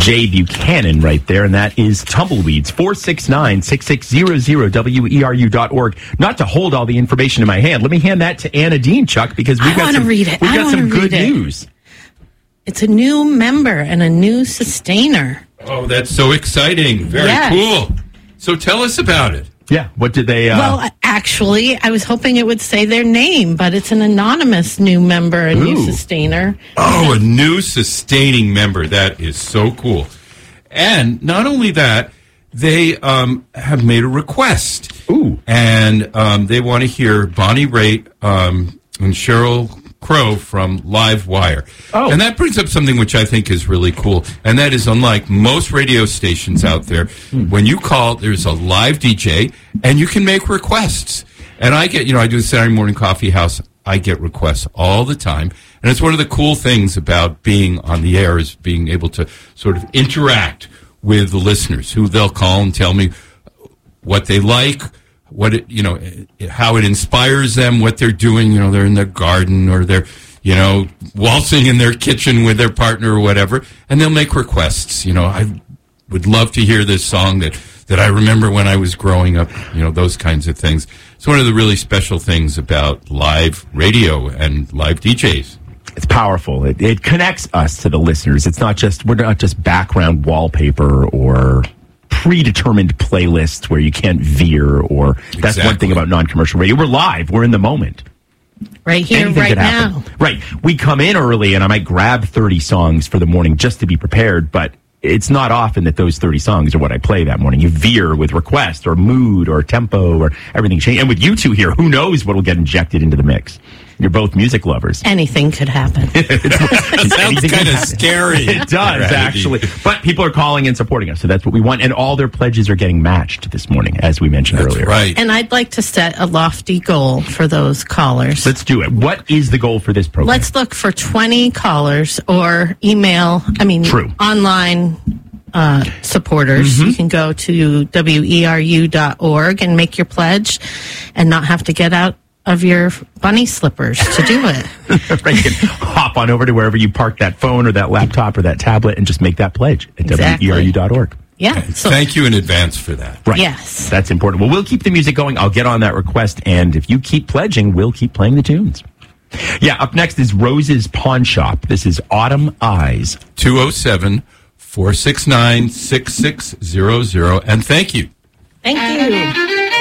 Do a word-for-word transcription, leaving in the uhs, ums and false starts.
Jay Buchanan right there, and that is Tumbleweeds. four six nine, six six zero zero, W E R U dot org. Not to hold all the information in my hand. Let me hand that to Anna Dean, Chuck, because we've I got some, read it. we've got some good it. news. It's a new member and a new sustainer. Oh, that's so exciting. Very yes. cool. So tell us about it. Yeah, what did they... Uh, well, actually, I was hoping it would say their name, but it's an anonymous new member, a Ooh. new sustainer. Oh, a new sustaining member. That is so cool. And not only that, they um, have made a request. Ooh. And um, they want to hear Bonnie Raitt um, and Sheryl Crow from Live Wire. Oh. And that brings up something which I think is really cool. And that is, unlike most radio stations out there, mm. when you call, there's a live D J, and you can make requests. And I get, you know, I do the Saturday Morning Coffee House. I get requests all the time. And it's one of the cool things about being on the air is being able to sort of interact with the listeners, who they'll call and tell me what they like, what it, you know, how it inspires them, what they're doing. You know, they're in their garden or they're, you know, waltzing in their kitchen with their partner or whatever, and they'll make requests. You know, I would love to hear this song that, that I remember when I was growing up, you know, those kinds of things. It's one of the really special things about live radio and live D Js. It's powerful. It, it connects us to the listeners. It's not just, we're not just background wallpaper or predetermined playlists where you can't veer, or that's exactly. one thing about non-commercial radio. We're live. We're in the moment. Right here, Anything right could happen. now. Right. We come in early and I might grab thirty songs for the morning just to be prepared, but it's not often that those thirty songs are what I play that morning. You veer with request or mood or tempo or everything change. And with you two here, who knows what will get injected into the mix? You're both music lovers. Anything could happen. It sounds kind of scary. It does, right. actually. But people are calling and supporting us, so that's what we want. And all their pledges are getting matched this morning, as we mentioned that's earlier. Right. And I'd like to set a lofty goal for those callers. Let's do it. What is the goal for this program? Let's look for twenty callers or email, I mean, True. online uh, supporters. Mm-hmm. You can go to W E R U dot org and make your pledge and not have to get out of your bunny slippers to do it. Right, you can hop on over to wherever you park that phone or that laptop or that tablet and just make that pledge at exactly. W E R U dot org. Yeah. So, thank you in advance for that. Right. Yes. That's important. Well, we'll keep the music going. I'll get on that request, and if you keep pledging, we'll keep playing the tunes. Yeah, up next is Rose's Pawn Shop. This is Autumn Eyes. two oh seven, four six nine, six six zero zero, and thank you. Thank you.